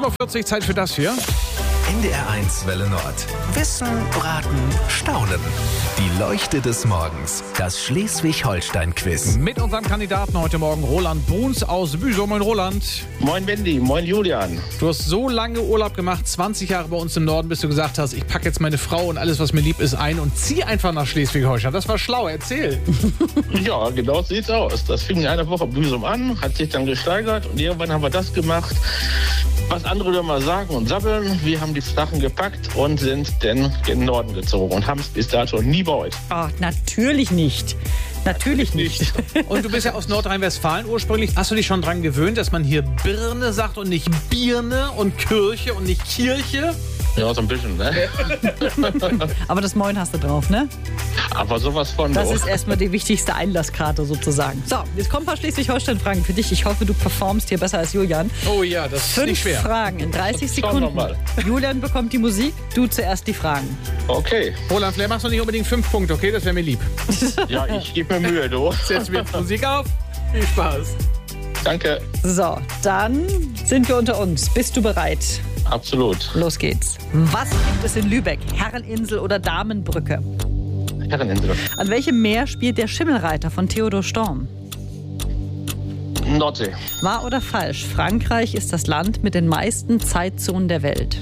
7:40 Uhr, Zeit für das hier. NDR1 Welle Nord. Wissen, Raten, Staunen. Die Leuchte des Morgens. Das Schleswig-Holstein-Quiz. Mit unserem Kandidaten heute Morgen, Roland Bruns aus Büsum. Moin Roland. Moin Wendy, moin Julian. Du hast so lange Urlaub gemacht, 20 Jahre bei uns im Norden, bis du gesagt hast, ich packe jetzt meine Frau und alles, was mir lieb ist, ein und ziehe einfach nach Schleswig-Holstein. Das war schlau, erzähl. Ja, genau so sieht's aus. Das fing in einer Woche Büsum an, hat sich dann gesteigert und irgendwann haben wir das gemacht, was andere da mal sagen und sabbeln. Wir haben die Sachen gepackt und sind dann in den Norden gezogen und haben es bis dato nie bereut. Oh, natürlich nicht. Natürlich nicht. Und du bist ja aus Nordrhein-Westfalen ursprünglich. Hast du dich schon dran gewöhnt, dass man hier Birne sagt und nicht Birne und Kirche und nicht Kirche? Ja, so ein bisschen, ne? Aber das Moin hast du drauf, ne? Aber sowas von. Das doch. ist erstmal die wichtigste Einlasskarte sozusagen. So, jetzt kommen ein paar Schleswig-Holstein-Fragen für dich. Ich hoffe, du performst hier besser als Julian. Oh ja, das ist 5 nicht schwer. Fragen in 30 Schauen wir Sekunden. mal. Julian bekommt die Musik, du zuerst die Fragen. Okay. Roland, vielleicht machst du nicht unbedingt 5 Punkte, okay? Das wäre mir lieb. Ja, ich gebe mir Mühe, du. Setz mir jetzt Musik auf. Viel Spaß. Danke. So, dann sind wir unter uns. Bist du bereit? Absolut. Los geht's. Was gibt es in Lübeck? Herreninsel oder Damenbrücke? Herreninsel. An welchem Meer spielt der Schimmelreiter von Theodor Storm? Nordsee. Wahr oder falsch? Frankreich ist das Land mit den meisten Zeitzonen der Welt.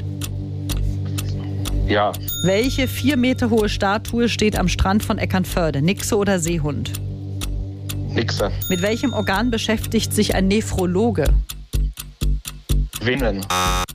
Ja. Welche 4 Meter hohe Statue steht am Strand von Eckernförde? Nixe oder Seehund? Nixe. Mit welchem Organ beschäftigt sich ein Nephrologe? Venen.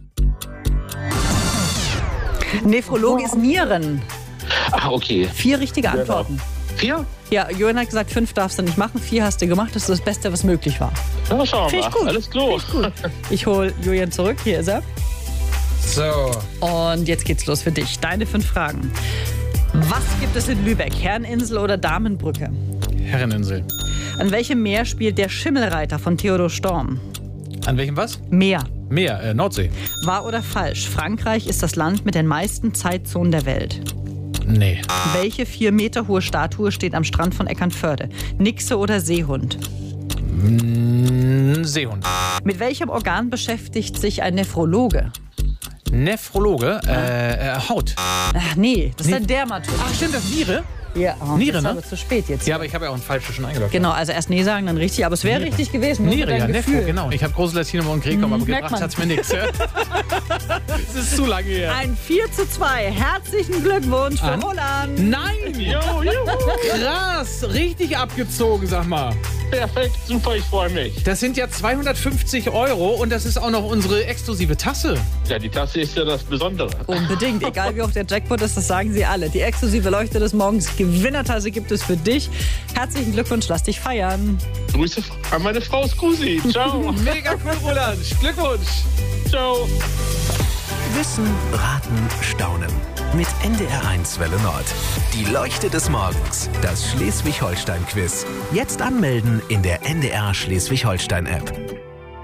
Nephrologe ist Nieren. Ah, okay. 4 richtige Antworten. 4? Ja, Jörn hat gesagt, 5 darfst du nicht machen, 4 hast du gemacht. Das ist das Beste, was möglich war. Na, schauen wir Finde mal. ich gut. Alles klar. Gut. Ich hole Julian zurück. Hier ist er. So. Und jetzt geht's los für dich. Deine 5 Fragen. Was gibt es in Lübeck? Herreninsel oder Damenbrücke? Herreninsel. An welchem Meer spielt der Schimmelreiter von Theodor Storm? An welchem was? Meer. Meer, Nordsee. Wahr oder falsch? Frankreich ist das Land mit den meisten Zeitzonen der Welt. Nee. Welche 4 Meter hohe Statue steht am Strand von Eckernförde? Nixe oder Seehund? Seehund. Mit welchem Organ beschäftigt sich ein Nephrologe? Nephrologe, Haut. Ach nee, das ist ein Dermatolog. Ach stimmt, das Niere? Ja, oh, Niere, das ist ne? aber zu spät jetzt. Ja, aber ich habe ja auch ein falsches schon eingeloggt. Genau, also erst nee sagen, dann richtig. Aber es wäre richtig gewesen. nur Niere, mit ja, deinem Nephro, Gefühl. genau. Ich habe große Latinum und Krekom, aber merkt gebracht man. hat's mir nichts. Das ist zu lange her. Ein 4:2. Herzlichen Glückwunsch für Roland. Nein! Jo, juhu. Krass! Richtig abgezogen, sag mal. Perfekt, super, ich freue mich. Das sind ja 250 € und das ist auch noch unsere exklusive Tasse. Ja, die Tasse ist ja das Besondere. Unbedingt, egal wie hoch der Jackpot ist, das sagen sie alle. Die exklusive Leuchte des Morgens Gewinnertasse gibt es für dich. Herzlichen Glückwunsch, lass dich feiern. Grüße an meine Frau Scusi. Ciao. Mega cool, Roland. Glückwunsch. Ciao. Wissen, Raten, Staunen. Mit NDR1 Welle Nord. Die Leuchte des Morgens. Das Schleswig-Holstein-Quiz. Jetzt anmelden in der NDR Schleswig-Holstein-App.